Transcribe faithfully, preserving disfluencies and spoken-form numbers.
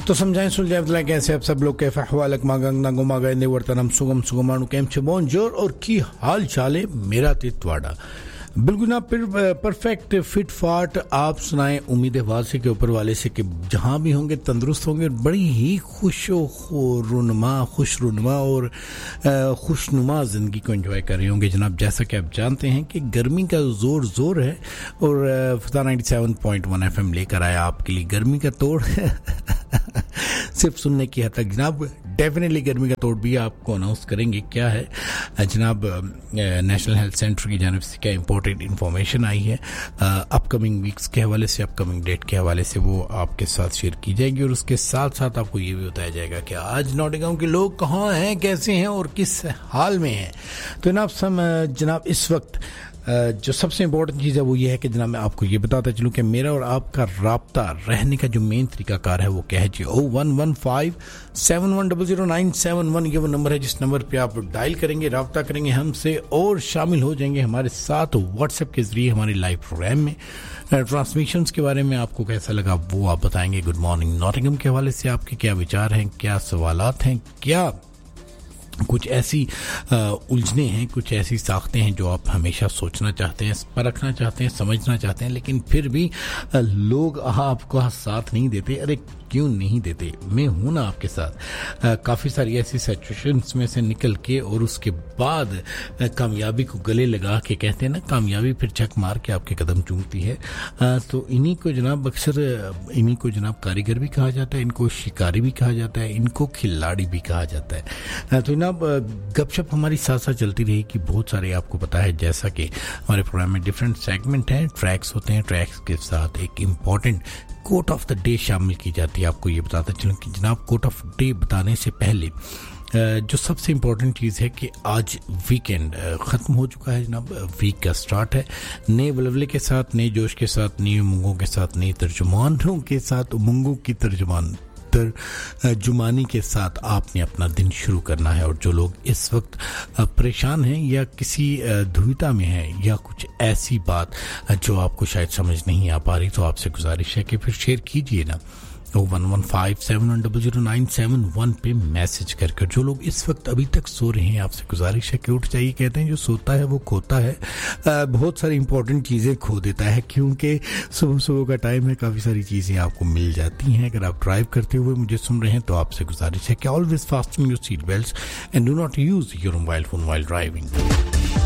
तो समझाएं सुलझाएं बतलाएं कैसे आप सब लोग कैफा हवालक मागंग ना गुमा गए निवर्तनम सुगम सुगमाणु केम छे बोंजोर और की हाल चाले मेरा तितवाड़ा बिल्कुल ना फिर परफेक्ट फिट फाट आप सुनाएं उम्मीद है वासे के ऊपर वाले से कि जहां भी होंगे तंदुरुस्त होंगे बड़ी ही खुश रुनमा खुश रुनमा और खुशनुमा ज़िंदगी को एंजॉय कर रहे होंगे जनाब। जैसा कि आप जानते हैं कि गर्मी का जोर जोर है और फता ninety seven point one F M लेकर आया आपके लिए गर्मी का तोड़ सिर्फ सुनने की हद तक जनाब। डेफिनेटली गर्मी का तोड़ भी आपको अनाउंस करेंगे। क्या है जनाब, नेशनल हेल्थ सेंटर की जानिब से क्या इंपॉर्टेंट इन्फॉर्मेशन आई है अपकमिंग वीक्स के हवाले से, अपकमिंग डेट के हवाले से, वो आपके साथ शेयर की जाएगी और उसके साथ साथ आपको ये भी बताया जाएगा कि आज नॉटिंघम के लोग कहाँ हैं, कैसे हैं और किस हाल में हैं। तो जनाब सम जनाब इस वक्त जो सबसे इम्पोर्टेंट चीज़ है वो ये है कि जनाब मैं आपको ये बताता चलूँ कि मेरा और आपका राब्ता रहने का जो मेन तरीकाकार है वो क्या है जी। ओ one one five seven one double zero nine seven one ये वो नंबर है जिस नंबर पे आप डायल करेंगे, राब्ता करेंगे हमसे और शामिल हो जाएंगे हमारे साथ व्हाट्सएप के जरिए हमारे लाइव प्रोग्राम में। ट्रांसमिशंस के बारे में आपको कैसा लगा वो आप बताएंगे। गुड मॉर्निंग नॉटिंघम के हवाले से आपके क्या विचार हैं, क्या सवालात हैं, क्या कुछ ऐसी उलझने हैं, कुछ ऐसी साख्तें हैं जो आप हमेशा सोचना चाहते हैं, परखना चाहते हैं, समझना चाहते हैं, लेकिन फिर भी लोग आपको साथ नहीं देते। अरे क्यों नहीं देते, मैं हूं ना आपके साथ। काफ़ी सारी ऐसी सिचुएशंस में से निकल के और उसके बाद कामयाबी को गले लगा के कहते हैं ना, कामयाबी फिर झक मार के आपके कदम चूमती है। तो इन्हीं को जनाब अक्सर इन्हीं को जनाब कारीगर भी कहा जाता है, इनको शिकारी भी कहा जाता है, इनको खिलाड़ी भी कहा जाता है। तो जनाब गपशप हमारी साथ साथ चलती रहेगी। बहुत सारे आपको पता है जैसा कि हमारे प्रोग्राम में डिफरेंट सेगमेंट हैं, ट्रैक्स होते हैं, ट्रैक्स के साथ एक important coat of the day शामिल की जाती है। आपको ये बताता चलूं कि जनाब कोट ऑफ डे बताने से पहले जो सबसे इम्पोर्टेंट चीज़ है कि आज वीकेंड ख़त्म हो चुका है जनाब, वीक का स्टार्ट है नए बलवले के साथ, नए जोश के साथ, नई उमंगों के साथ, नई तर्जुमानों के साथ, उमंगों की तर्जुमान जुमानी के साथ आपने अपना दिन शुरू करना है। और जो लोग इस वक्त परेशान हैं या किसी दुविधा में हैं या कुछ ऐसी बात जो आपको शायद समझ नहीं आ पा रही, तो आपसे गुजारिश है कि फिर शेयर कीजिए ना ओ one one five seven one double zero nine seven one पे मैसेज करके। जो लोग इस वक्त अभी तक सो रहे हैं आपसे गुजारिश है कि उठ जाइए। कहते हैं जो सोता है वो खोता है, आ, बहुत सारी इंपॉर्टेंट चीज़ें खो देता है क्योंकि सुबह सुबह का टाइम है, काफ़ी सारी चीज़ें आपको मिल जाती हैं। अगर आप ड्राइव करते हुए मुझे सुन रहे हैं तो आपसे गुजारिश है कि always fasten your seat belt and do not use your mobile phone while driving.